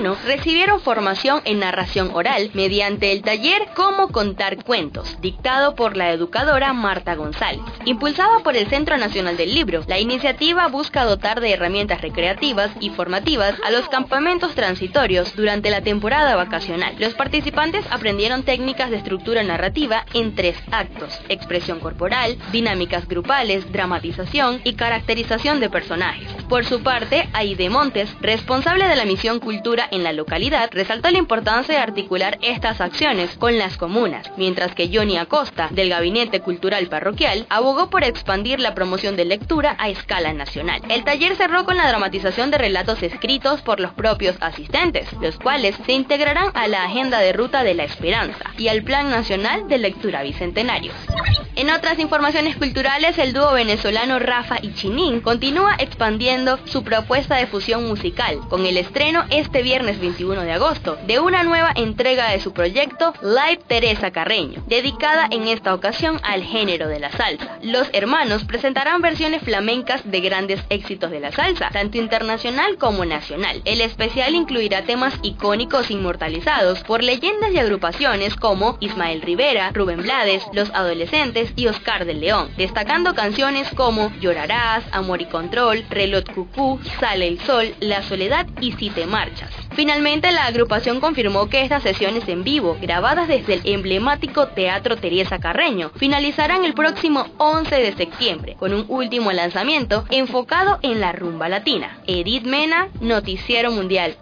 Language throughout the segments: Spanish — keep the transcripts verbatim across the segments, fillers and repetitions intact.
Matutino recibieron formación en narración oral mediante el taller Cómo contar cuentos, dictado por la educadora Marta González. Impulsada por el Centro Nacional del Libro, la iniciativa busca dotar de herramientas recreativas y formativas a los campamentos transitorios durante la temporada vacacional. Los participantes aprendieron técnicas de estructura narrativa en tres actos: expresión corporal, dinámicas grupales, dramatización y caracterización de personajes. Por su parte, Aide Montes, responsable de la misión Cultura en la localidad, resaltó la importancia de articular estas acciones con las comunas, mientras que Johnny Acosta, del Gabinete Cultural Parroquial, abogó por expandir la promoción de lectura a escala nacional. El taller cerró con la dramatización de relatos escritos por los propios asistentes, los cuales se integrarán a la Agenda de Ruta de la Esperanza y al Plan Nacional de Lectura Bicentenario. En otras informaciones culturales, el dúo venezolano Rafa y Chinín continúa expandiendo su propuesta de fusión musical, con el estreno este viernes veintiuno de agosto de una nueva entrega de su proyecto Live Teresa Carreño, dedicada en esta ocasión al género de la salsa. Los hermanos presentarán versiones flamencas de grandes éxitos de la salsa, tanto internacional como nacional. El especial incluirá temas icónicos inmortalizados por leyendas y agrupaciones como Ismael Rivera, Rubén Blades, Los Adolescentes y Oscar de León, destacando canciones como Llorarás, Amor y Control, Reloj Cucú, Sale el Sol, La Soledad y Si te marchas. Finalmente, la agrupación confirmó que estas sesiones en vivo, grabadas desde el emblemático Teatro Teresa Carreño, finalizarán el próximo once de septiembre, con un último lanzamiento enfocado en la rumba latina. Edith Mena, Noticiero Mundial.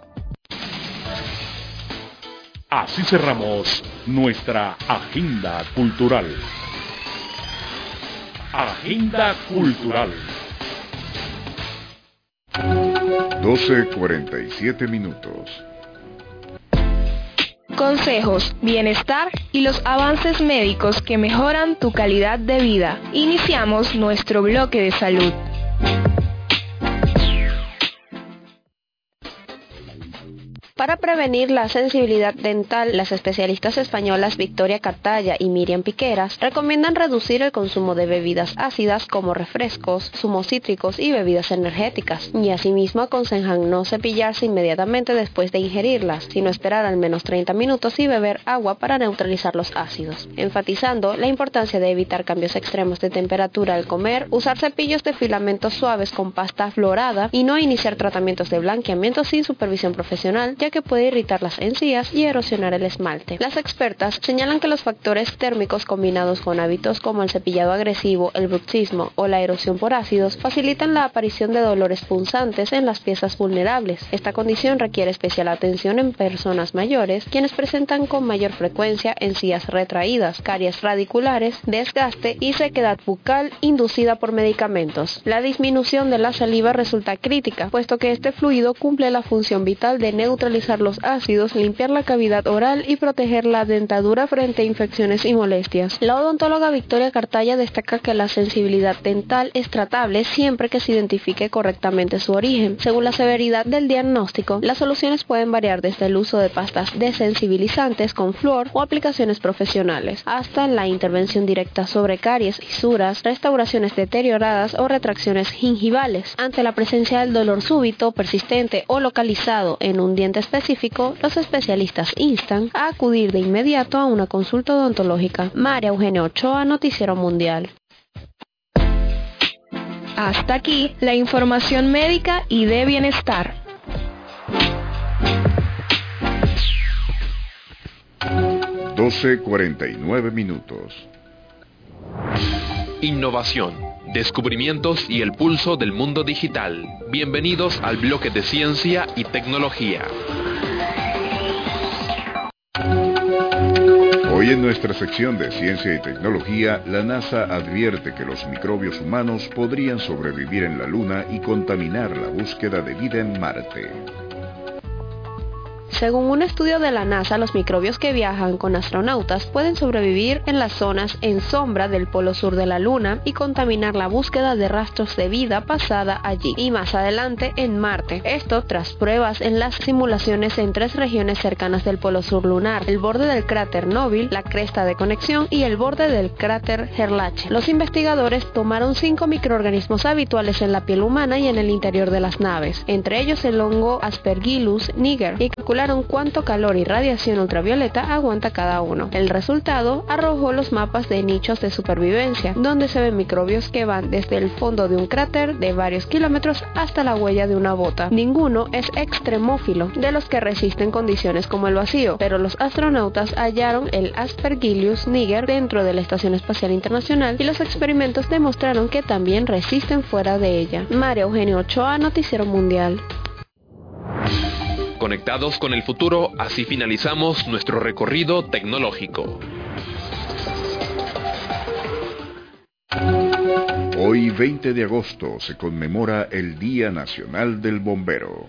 Así cerramos nuestra agenda cultural. Agenda cultural. doce cuarenta y siete minutos. Consejos, bienestar y los avances médicos que mejoran tu calidad de vida. Iniciamos nuestro bloque de salud. Para prevenir la sensibilidad dental, las especialistas españolas Victoria Cartaya y Miriam Piqueras recomiendan reducir el consumo de bebidas ácidas como refrescos, zumos cítricos y bebidas energéticas, y asimismo aconsejan no cepillarse inmediatamente después de ingerirlas, sino esperar al menos treinta minutos y beber agua para neutralizar los ácidos, enfatizando la importancia de evitar cambios extremos de temperatura al comer, usar cepillos de filamentos suaves con pasta florada y no iniciar tratamientos de blanqueamiento sin supervisión profesional, ya que puede irritar las encías y erosionar el esmalte. Las expertas señalan que los factores térmicos combinados con hábitos como el cepillado agresivo, el bruxismo o la erosión por ácidos facilitan la aparición de dolores punzantes en las piezas vulnerables. Esta condición requiere especial atención en personas mayores, quienes presentan con mayor frecuencia encías retraídas, caries radiculares, desgaste y sequedad bucal inducida por medicamentos. La disminución de la saliva resulta crítica, puesto que este fluido cumple la función vital de neutralizar los ácidos, limpiar la cavidad oral y proteger la dentadura frente a infecciones y molestias. La odontóloga Victoria Cartaya destaca que la sensibilidad dental es tratable siempre que se identifique correctamente su origen. Según la severidad del diagnóstico, las soluciones pueden variar desde el uso de pastas desensibilizantes con flúor o aplicaciones profesionales, hasta la intervención directa sobre caries, fisuras, restauraciones deterioradas o retracciones gingivales. Ante la presencia del dolor súbito, persistente o localizado en un diente específico, los especialistas instan a acudir de inmediato a una consulta odontológica. María Eugenia Ochoa, Noticiero Mundial. Hasta aquí la información médica y de bienestar. doce cuarenta y nueve minutos. Innovación, descubrimientos y el pulso del mundo digital. Bienvenidos al bloque de ciencia y tecnología. Hoy en nuestra sección de ciencia y tecnología, la NASA advierte que los microbios humanos podrían sobrevivir en la Luna y contaminar la búsqueda de vida en Marte. Según un estudio de la NASA, los microbios que viajan con astronautas pueden sobrevivir en las zonas en sombra del polo sur de la Luna y contaminar la búsqueda de rastros de vida pasada allí, y más adelante en Marte. Esto tras pruebas en las simulaciones en tres regiones cercanas del polo sur lunar: el borde del cráter Nobile, la cresta de conexión y el borde del cráter Herlache. Los investigadores tomaron cinco microorganismos habituales en la piel humana y en el interior de las naves, entre ellos el hongo Aspergillus niger, y calcularon cuánto calor y radiación ultravioleta aguanta cada uno. El resultado arrojó los mapas de nichos de supervivencia, donde se ven microbios que van desde el fondo de un cráter de varios kilómetros hasta la huella de una bota. Ninguno es extremófilo, de los que resisten condiciones como el vacío, pero los astronautas hallaron el Aspergillus niger dentro de la Estación Espacial Internacional y los experimentos demostraron que también resisten fuera de ella. María Eugenia Ochoa, Noticiero Mundial. Conectados con el futuro, así finalizamos nuestro recorrido tecnológico. Hoy, veinte de agosto, se conmemora el Día Nacional del Bombero.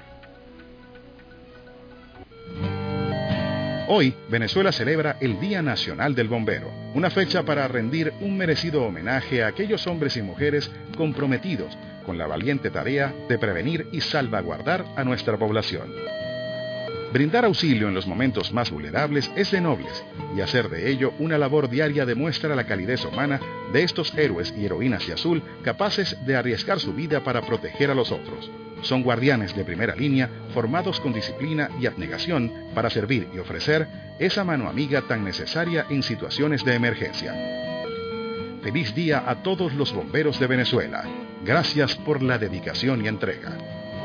Hoy, Venezuela celebra el Día Nacional del Bombero, una fecha para rendir un merecido homenaje a aquellos hombres y mujeres comprometidos con la valiente tarea de prevenir y salvaguardar a nuestra población. Brindar auxilio en los momentos más vulnerables es de nobles, y hacer de ello una labor diaria demuestra la calidez humana de estos héroes y heroínas de azul capaces de arriesgar su vida para proteger a los otros. Son guardianes de primera línea, formados con disciplina y abnegación para servir y ofrecer esa mano amiga tan necesaria en situaciones de emergencia. Feliz día a todos los bomberos de Venezuela. Gracias por la dedicación y entrega.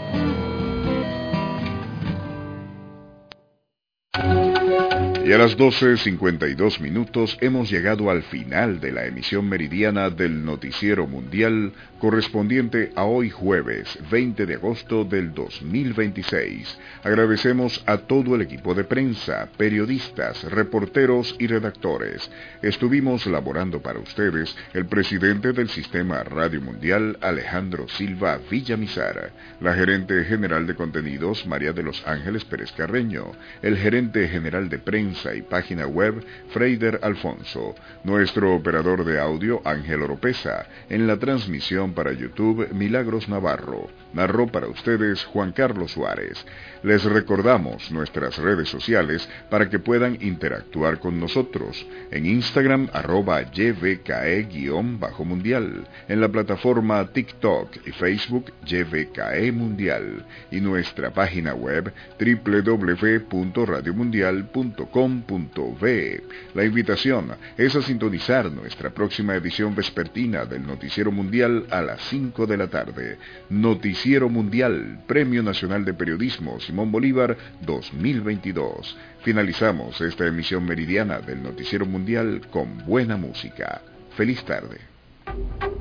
Y a las doce cincuenta y dos minutos hemos llegado al final de la emisión meridiana del Noticiero Mundial correspondiente a hoy jueves veinte de agosto del dos mil veintiséis. Agradecemos a todo el equipo de prensa, periodistas, reporteros y redactores. Estuvimos laborando para ustedes el presidente del Sistema Radio Mundial, Alejandro Silva Villamizar, la gerente general de contenidos, María de los Ángeles Pérez Carreño, el gerente general de prensa y página web, Freider Alfonso, nuestro operador de audio, Ángel Oropesa, en la transmisión para YouTube, Milagros Navarro, narró para ustedes Juan Carlos Suárez. Les recordamos nuestras redes sociales para que puedan interactuar con nosotros, en Instagram, arroba yvke-mundial, en la plataforma TikTok y Facebook, yvke mundial, y nuestra página web, doble u doble u doble u punto radio mundial punto com punto be. La invitación es a sintonizar nuestra próxima edición vespertina del Noticiero Mundial a las cinco de la tarde. Noticiero Mundial, Premio Nacional de Periodismo Simón Bolívar dos mil veintidós. Finalizamos esta emisión meridiana del Noticiero Mundial con buena música. Feliz tarde.